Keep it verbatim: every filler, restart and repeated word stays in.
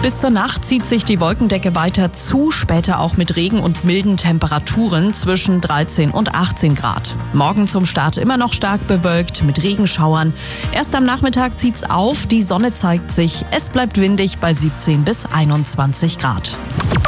Bis zur Nacht zieht sich die Wolkendecke weiter zu, später auch mit Regen und milden Temperaturen zwischen dreizehn und achtzehn Grad. Morgen zum Start immer noch stark bewölkt mit Regenschauern. Erst am Nachmittag zieht's auf, die Sonne zeigt sich, es bleibt windig bei siebzehn bis einundzwanzig Grad.